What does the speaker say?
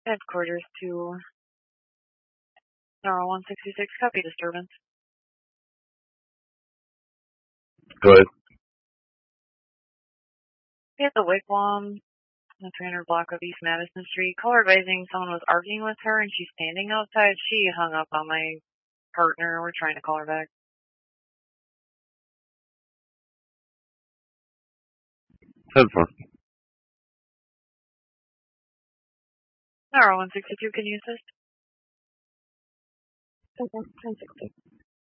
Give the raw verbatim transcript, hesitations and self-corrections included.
Headquarters to Tower one sixty-six, copy disturbance. Go ahead. We at the Wigwam, the three hundred block of East Madison Street. Caller advising someone was arguing with her and she's standing outside. She hung up on my partner. We're trying to call her back. ten four. Tower one sixty-two, can you assist? Okay, ten sixty.